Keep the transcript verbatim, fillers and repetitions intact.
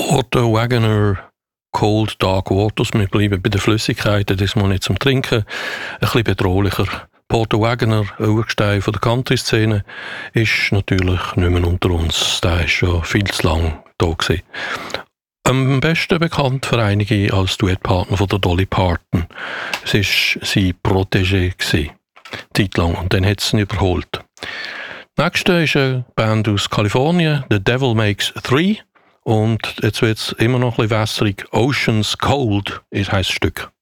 Porter Wagoner Cold Dark Waters. Wir bleiben bei den Flüssigkeiten, das mal nicht zum Trinken. Ein bisschen bedrohlicher. Porter Wagoner, ein Urgestein von der Country-Szene, ist natürlich nicht mehr unter uns. Der ist schon viel zu lang da gewesen. Am besten bekannt für einige als Duettpartner von der Dolly Parton. Es war sein Protégé gewesen, zeitlang, und dann hat es ihn überholt. Nächste ist eine Band aus Kalifornien, The Devil Makes Three. Und jetzt wird es immer noch ein bisschen wässrig. Ocean's Cold ist heisst das Stück.